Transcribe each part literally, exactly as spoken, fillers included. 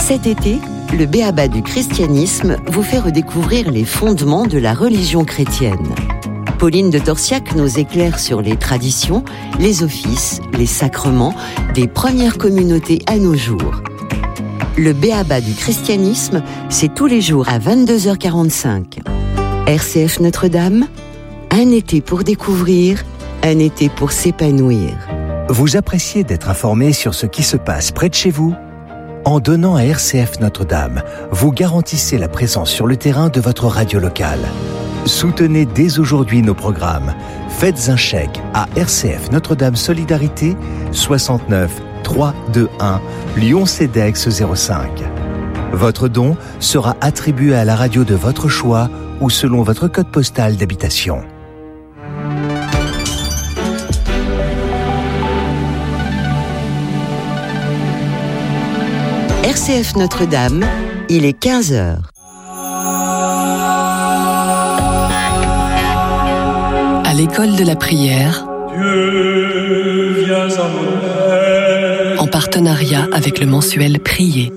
Cet été, le B.A.B.A. du christianisme vous fait redécouvrir les fondements de la religion chrétienne. Pauline de Torsiac nous éclaire sur les traditions, les offices, les sacrements des premières communautés à nos jours. Le B.A.B.A. du christianisme, c'est tous les jours à vingt-deux heures quarante-cinq. R C F Notre-Dame, un été pour découvrir, un été pour s'épanouir. Vous appréciez d'être informé sur ce qui se passe près de chez vous ? En donnant à R C F Notre-Dame, vous garantissez la présence sur le terrain de votre radio locale. Soutenez dès aujourd'hui nos programmes. Faites un chèque à R C F Notre-Dame Solidarité, soixante-neuf trois cent vingt-et-un, Lyon-Cedex zéro cinq. Votre don sera attribué à la radio de votre choix ou selon votre code postal d'habitation. R C F Notre-Dame, il est quinze heures. À l'école de la prière, Dieu, viens à mon aide. En partenariat avec le mensuel Prier.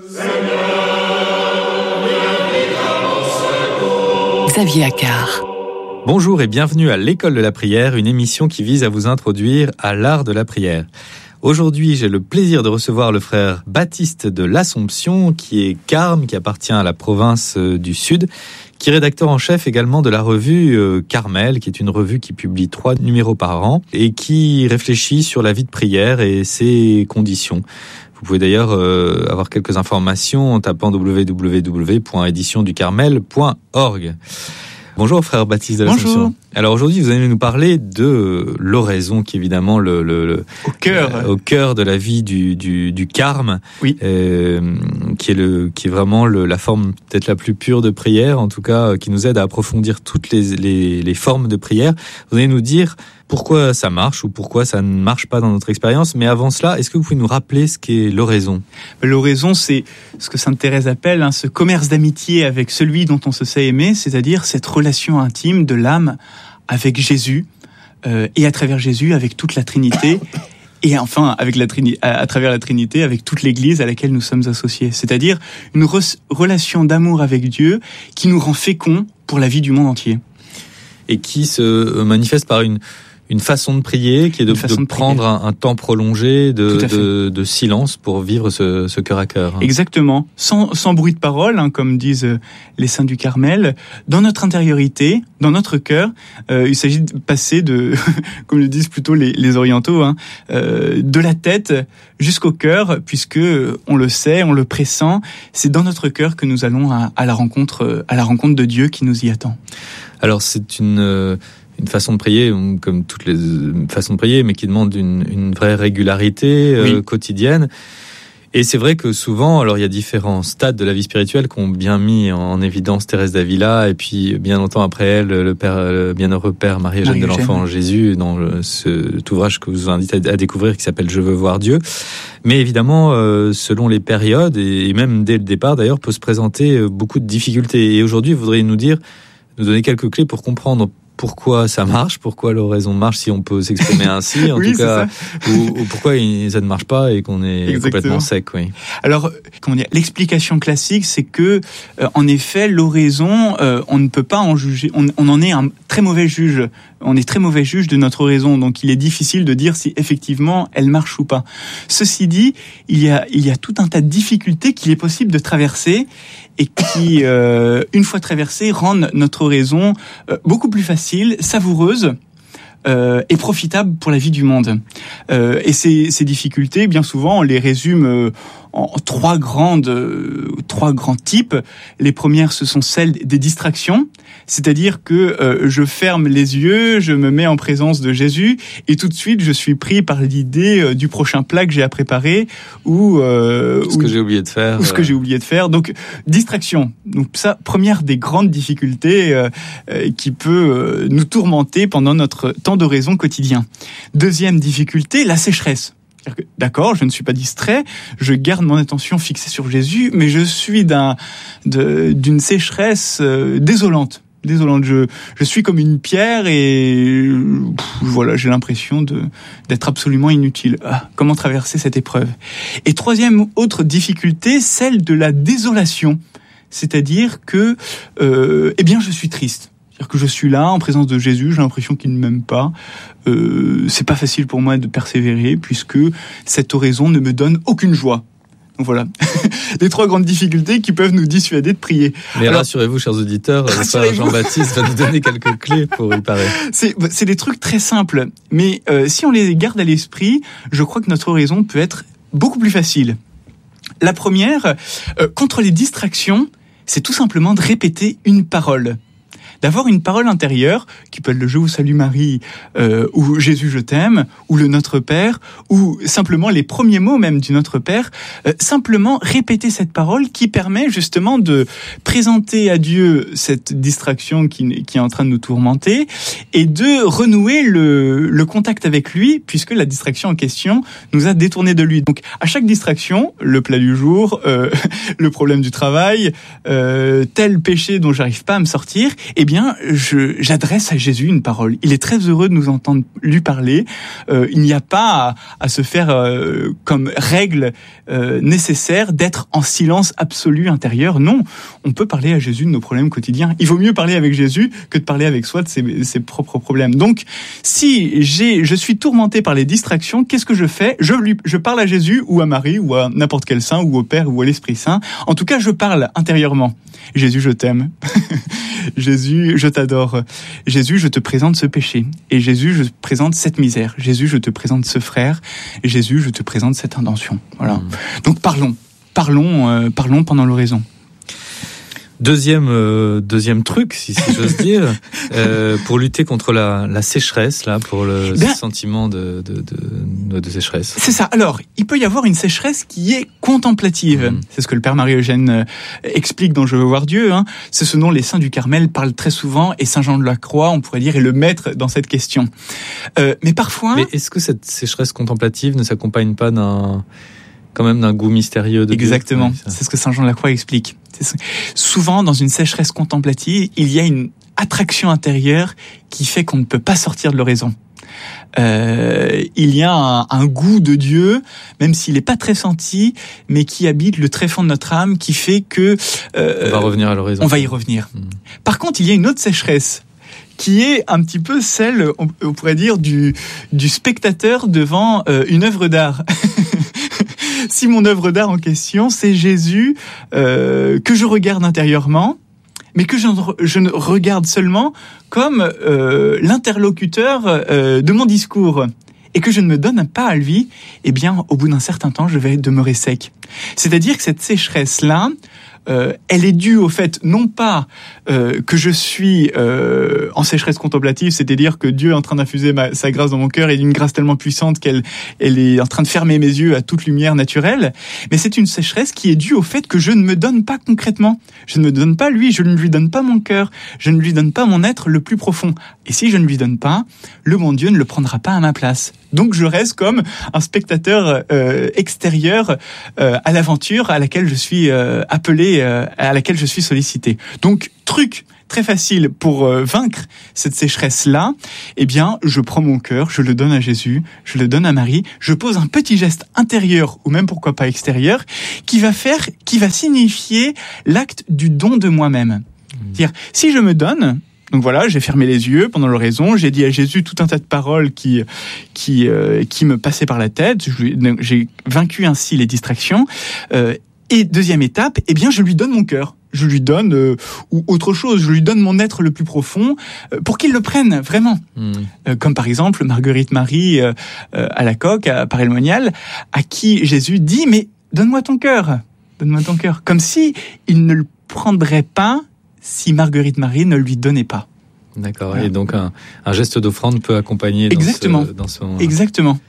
Xavier Accard. Bonjour et bienvenue à l'école de la prière, une émission qui vise à vous introduire à l'art de la prière. Aujourd'hui, j'ai le plaisir de recevoir le frère Baptiste de l'Assomption, qui est carme, qui appartient à la province du Sud, qui est rédacteur en chef également de la revue Carmel, qui est une revue qui publie trois numéros par an et qui réfléchit sur la vie de prière et ses conditions. Vous pouvez d'ailleurs euh, avoir quelques informations en tapant w w w point édition du carmel point org. Bonjour frère Baptiste de l'Assomption. Bonjour. Alors aujourd'hui, vous allez nous parler de l'oraison, qui est évidemment le, le, le au cœur, euh, au cœur de la vie du du, du carme, oui, euh, qui est le qui est vraiment le, la forme peut-être la plus pure de prière, en tout cas, qui nous aide à approfondir toutes les les, les formes de prière. Vous allez nous dire pourquoi ça marche ou pourquoi ça ne marche pas dans notre expérience. Mais avant cela, est-ce que vous pouvez nous rappeler ce qu'est l'oraison ? L'oraison, c'est ce que Sainte Thérèse appelle hein, ce commerce d'amitié avec celui dont on se sait aimer, c'est-à-dire cette relation intime de l'âme avec Jésus euh, et à travers Jésus avec toute la Trinité et enfin avec la Trini- à, à travers la Trinité avec toute l'Église à laquelle nous sommes associés. C'est-à-dire une re- relation d'amour avec Dieu qui nous rend féconds pour la vie du monde entier. Et qui se manifeste par une Une façon de prier qui est de, de, de prendre un, un temps prolongé de, de, de silence pour vivre ce, ce cœur à cœur. Hein. Exactement, sans, sans bruit de parole, hein, comme disent les saints du Carmel, dans notre intériorité, dans notre cœur. Euh, il s'agit de passer de, comme le disent plutôt les, les orientaux, hein, euh, de la tête jusqu'au cœur, puisque on le sait, on le pressent. C'est dans notre cœur que nous allons à, à la rencontre, à la rencontre de Dieu qui nous y attend. Alors c'est une euh... une façon de prier, comme toutes les façons de prier, mais qui demande une, une vraie régularité euh, oui. quotidienne. Et c'est vrai que souvent, alors il y a différents stades de la vie spirituelle qu'ont bien mis en évidence Thérèse d'Avila, et puis bien longtemps après elle, le, père, le bienheureux père Marie-Eugène de l'Enfant Jésus, dans le, ce, cet ouvrage que je vous invite à, à découvrir, qui s'appelle « Je veux voir Dieu ». Mais évidemment, euh, selon les périodes, et, et même dès le départ d'ailleurs, peut se présenter beaucoup de difficultés. Et aujourd'hui, vous voudriez nous dire, nous donner quelques clés pour comprendre pourquoi ça marche, pourquoi l'oraison marche, si on peut s'exprimer ainsi, en oui, tout cas, ou, ou pourquoi ça ne marche pas et qu'on est Exactement. complètement sec. Oui. Alors, comment dire, l'explication classique, c'est que, euh, en effet, l'oraison, euh, on ne peut pas en juger, on, on en est un très mauvais juge, on est très mauvais juge de notre oraison, donc il est difficile de dire si effectivement elle marche ou pas. Ceci dit, il y a, il y a tout un tas de difficultés qu'il est possible de traverser et qui, euh, une fois traversées, rendent notre oraison euh, beaucoup plus facile, savoureuse euh, et profitable pour la vie du monde. Euh, et ces, ces difficultés, bien souvent, on les résume euh, en trois grandes, euh, trois grands types. Les premières, ce sont celles des distractions, c'est-à-dire que euh, je ferme les yeux, je me mets en présence de Jésus, et tout de suite, je suis pris par l'idée euh, du prochain plat que j'ai à préparer, ou euh, ce ou, que j'ai oublié de faire, ou ce que j'ai oublié de faire. Donc, distraction. Donc ça, première des grandes difficultés euh, euh, qui peut euh, nous tourmenter pendant notre temps d'oraison quotidien. Deuxième difficulté, la sécheresse. D'accord, je ne suis pas distrait, je garde mon attention fixée sur Jésus, mais je suis d'un, de, d'une sécheresse euh, désolante. désolante. Je, je suis comme une pierre et pff, voilà, j'ai l'impression de d'être absolument inutile. Ah, comment traverser cette épreuve? Et troisième autre difficulté, celle de la désolation, c'est-à-dire que, euh, eh bien, je suis triste. C'est-à-dire que je suis là en présence de Jésus, j'ai l'impression qu'il ne m'aime pas. Euh, c'est pas facile pour moi de persévérer puisque cette oraison ne me donne aucune joie. Donc voilà, les trois grandes difficultés qui peuvent nous dissuader de prier. Mais Alors, rassurez-vous, chers auditeurs, rassurez-vous. Jean-Baptiste va nous donner quelques clés pour y parer. C'est, c'est des trucs très simples, mais euh, si on les garde à l'esprit, je crois que notre oraison peut être beaucoup plus facile. La première, euh, contre les distractions, c'est tout simplement de répéter une parole. D'avoir une parole intérieure, qui peut être le « Je vous salue Marie euh, » ou « Jésus, je t'aime » ou le « Notre Père » ou simplement les premiers mots même du Notre Père, euh, simplement répéter cette parole qui permet justement de présenter à Dieu cette distraction qui, qui est en train de nous tourmenter et de renouer le, le contact avec lui puisque la distraction en question nous a détournés de lui. Donc à chaque distraction, le plat du jour, euh, le problème du travail, euh, tel péché dont j'arrive pas à me sortir, et Eh bien, je, j'adresse à Jésus une parole. Il est très heureux de nous entendre lui parler. Euh, il n'y a pas à, à se faire euh, comme règle euh, nécessaire d'être en silence absolu intérieur. Non, on peut parler à Jésus de nos problèmes quotidiens. Il vaut mieux parler avec Jésus que de parler avec soi de ses, ses propres problèmes. Donc, si j'ai, je suis tourmenté par les distractions, qu'est-ce que je fais ? Je lui, je parle à Jésus ou à Marie ou à n'importe quel saint ou au Père ou à l'Esprit Saint. En tout cas, je parle intérieurement. Jésus, je t'aime. Jésus, je t'adore. Jésus, je te présente ce péché. Et Jésus, je te présente cette misère. Jésus, je te présente ce frère. Et Jésus, je te présente cette intention. Voilà. Mmh. Donc parlons, parlons, euh, parlons pendant l'oraison. Deuxième, euh, deuxième truc, si, si j'ose dire, euh, pour lutter contre la, la sécheresse, là, pour le ben, sentiment de, de, de, de sécheresse. C'est ça. Alors, il peut y avoir une sécheresse qui est contemplative. Mmh. C'est ce que le Père Marie-Eugène explique dans Je veux voir Dieu. Hein. C'est ce dont les saints du Carmel parlent très souvent, et Saint Jean de la Croix, on pourrait dire, est le maître dans cette question. Euh, mais parfois... Mais est-ce que cette sécheresse contemplative ne s'accompagne pas d'un... quand même d'un goût mystérieux de Exactement, Dieu. Oui, c'est ce que Saint Jean de la Croix explique. C'est... Souvent, dans une sécheresse contemplative, il y a une attraction intérieure qui fait qu'on ne peut pas sortir de l'oraison. Euh, il y a un, un goût de Dieu, même s'il n'est pas très senti, mais qui habite le tréfonds de notre âme, qui fait que... Euh, on va revenir à l'oraison. On va y revenir. Mmh. Par contre, il y a une autre sécheresse, qui est un petit peu celle, on, on pourrait dire, du, du spectateur devant euh, une œuvre d'art. Si mon œuvre d'art en question, c'est Jésus euh, que je regarde intérieurement, mais que je, je ne regarde seulement comme euh, l'interlocuteur euh, de mon discours, et que je ne me donne pas à lui, eh bien, au bout d'un certain temps, je vais demeurer sec. C'est-à-dire que cette sécheresse-là, Euh, elle est due au fait, non pas euh, que je suis euh, en sécheresse contemplative, c'est-à-dire que Dieu est en train d'infuser ma, sa grâce dans mon cœur, et d'une grâce tellement puissante qu'elle elle est en train de fermer mes yeux à toute lumière naturelle, mais c'est une sécheresse qui est due au fait que je ne me donne pas concrètement. Je ne me donne pas lui, je ne lui donne pas mon cœur, je ne lui donne pas mon être le plus profond. Et si je ne lui donne pas, le bon Dieu ne le prendra pas à ma place. Donc je reste comme un spectateur euh, extérieur euh, à l'aventure à laquelle je suis euh, appelé, euh, à laquelle je suis sollicité. Donc truc très facile pour euh, vaincre cette sécheresse-là, eh bien je prends mon cœur, je le donne à Jésus, je le donne à Marie, je pose un petit geste intérieur ou même pourquoi pas extérieur qui va faire, qui va signifier l'acte du don de moi-même. Mmh. C'est-à-dire si je me donne. Donc voilà, j'ai fermé les yeux pendant l'oraison, j'ai dit à Jésus tout un tas de paroles qui qui euh, qui me passaient par la tête, je lui, j'ai vaincu ainsi les distractions. Euh, et deuxième étape, eh bien je lui donne mon cœur, je lui donne euh, ou autre chose, je lui donne mon être le plus profond euh, pour qu'il le prenne vraiment. Mmh. Euh, comme par exemple Marguerite Marie euh, euh, à la Coque, à Paray-le-Monial, à qui Jésus dit mais donne-moi ton cœur, donne-moi ton cœur, comme si il ne le prendrait pas si Marguerite Marie ne lui donnait pas. D'accord. Voilà. Et donc un, un geste d'offrande peut accompagner dans Exactement. Ce, dans son... Exactement.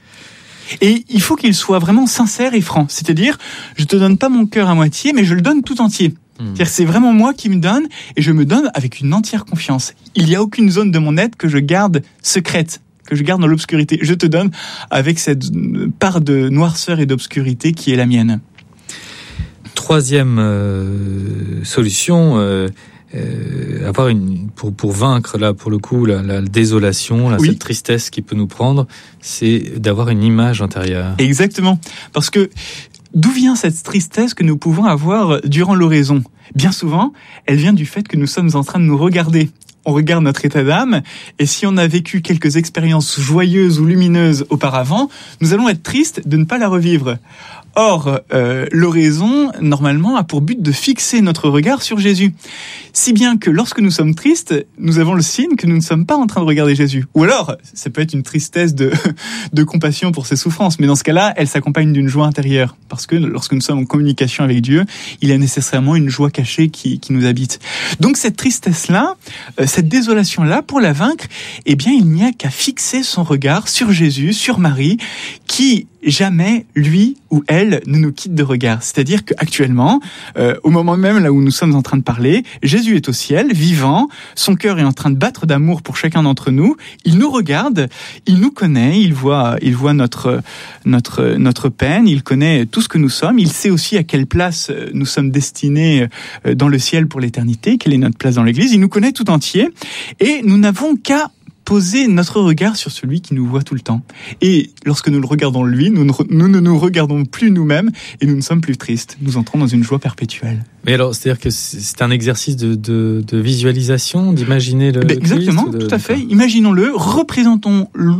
Et il faut qu'il soit vraiment sincère et franc. C'est-à-dire, je te donne pas mon cœur à moitié, mais je le donne tout entier. Mmh. C'est-à-dire, c'est vraiment moi qui me donne, et je me donne avec une entière confiance. Il n'y a aucune zone de mon être que je garde secrète, que je garde dans l'obscurité. Je te donne avec cette part de noirceur et d'obscurité qui est la mienne. Troisième euh, solution, euh, euh, avoir une pour pour vaincre là pour le coup la, la désolation, la, oui. cette tristesse qui peut nous prendre, c'est d'avoir une image intérieure. Exactement, parce que d'où vient cette tristesse que nous pouvons avoir durant l'oraison ? Bien souvent, elle vient du fait que nous sommes en train de nous regarder. On regarde notre état d'âme, et si on a vécu quelques expériences joyeuses ou lumineuses auparavant, nous allons être tristes de ne pas la revivre. Or, euh, l'oraison, normalement, a pour but de fixer notre regard sur Jésus. Si bien que lorsque nous sommes tristes, nous avons le signe que nous ne sommes pas en train de regarder Jésus. Ou alors, ça peut être une tristesse de, de compassion pour ses souffrances, mais dans ce cas-là, elle s'accompagne d'une joie intérieure. Parce que lorsque nous sommes en communication avec Dieu, il y a nécessairement une joie cachée qui, qui nous habite. Donc cette tristesse-là, euh, cette désolation-là, pour la vaincre, eh bien, il n'y a qu'à fixer son regard sur Jésus, sur Marie, qui jamais, lui ou elle, ne nous quitte de regard. C'est-à-dire qu'actuellement, euh, au moment même là où nous sommes en train de parler, Jésus est au ciel, vivant, son cœur est en train de battre d'amour pour chacun d'entre nous, il nous regarde, il nous connaît, il voit, il voit notre, notre, notre peine, il connaît tout ce que nous sommes, il sait aussi à quelle place nous sommes destinés dans le ciel pour l'éternité, quelle est notre place dans l'Église, il nous connaît tout entier, et nous n'avons qu'à poser notre regard sur celui qui nous voit tout le temps. Et lorsque nous le regardons lui, nous ne, nous ne nous regardons plus nous-mêmes et nous ne sommes plus tristes. Nous entrons dans une joie perpétuelle. Mais alors, c'est-à-dire que c'est un exercice de, de, de visualisation, d'imaginer le, ben le exactement, Christ, de... tout à fait. Imaginons-le, représentons-le.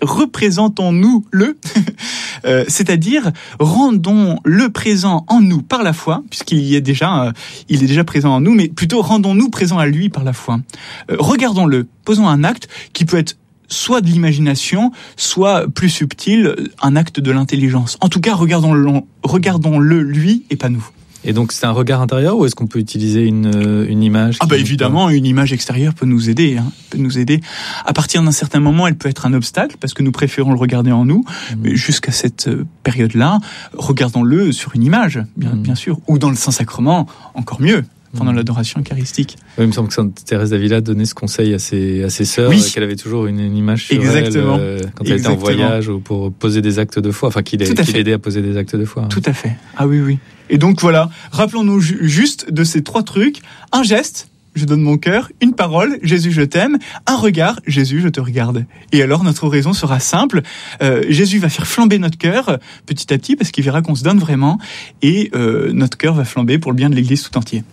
Représentons-nous-le, euh, c'est-à-dire rendons-le présent en nous par la foi, puisqu'il y est déjà, euh, il est déjà présent en nous, mais plutôt rendons-nous présents à lui par la foi. Euh, regardons-le, posons un acte qui peut être soit de l'imagination, soit plus subtil, un acte de l'intelligence. En tout cas, regardons-le, regardons-le lui et pas nous. Et donc c'est un regard intérieur ou est-ce qu'on peut utiliser une, une image? Ah bah évidemment, une image extérieure peut nous aider, hein, peut nous aider. À partir d'un certain moment, elle peut être un obstacle parce que nous préférons le regarder en nous. Mmh. Mais jusqu'à cette période-là, regardons-le sur une image, bien, mmh. bien sûr, ou dans le Saint-Sacrement, encore mieux. Pendant mmh. l'adoration eucharistique. Oui, il me semble que Sainte Thérèse d'Avila donnait ce conseil à ses, à ses sœurs, oui. qu'elle avait toujours une, une image sur Exactement. elle euh, quand elle Exactement. était en voyage ou pour poser des actes de foi, enfin qu'il aidait à poser des actes de foi. Tout à fait. Ah oui, oui. Et donc voilà, rappelons-nous ju- juste de ces trois trucs. Un geste, je donne mon cœur. Une parole, Jésus, je t'aime. Un regard, Jésus, je te regarde. Et alors, notre oraison sera simple. Euh, Jésus va faire flamber notre cœur petit à petit parce qu'il verra qu'on se donne vraiment. Et euh, notre cœur va flamber pour le bien de l'Église tout entier.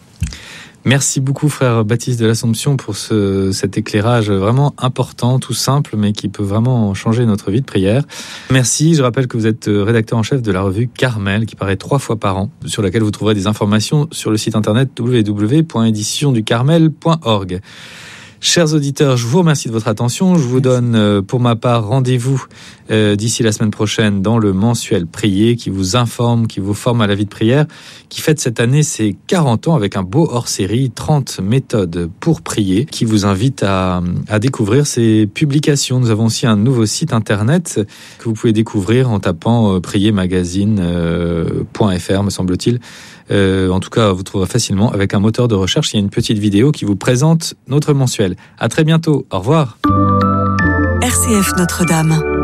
Merci beaucoup, frère Baptiste de l'Assomption, pour ce, cet éclairage vraiment important, tout simple, mais qui peut vraiment changer notre vie de prière. Merci. Je rappelle que vous êtes rédacteur en chef de la revue Carmel, qui paraît trois fois par an, sur laquelle vous trouverez des informations sur le site internet w w w point édition du carmel point org. Chers auditeurs, je vous remercie de votre attention. Je vous donne, euh, pour ma part, rendez-vous euh, d'ici la semaine prochaine dans le mensuel Prier, qui vous informe, qui vous forme à la vie de prière, qui fête cette année ses quarante ans avec un beau hors-série, trente méthodes pour prier, qui vous invite à, à découvrir ces publications. Nous avons aussi un nouveau site internet que vous pouvez découvrir en tapant euh, prier magazine point f r, me semble-t-il. Euh, en tout cas, vous trouverez facilement avec un moteur de recherche. Il y a une petite vidéo qui vous présente notre mensuel. À très bientôt. Au revoir. R C F Notre-Dame.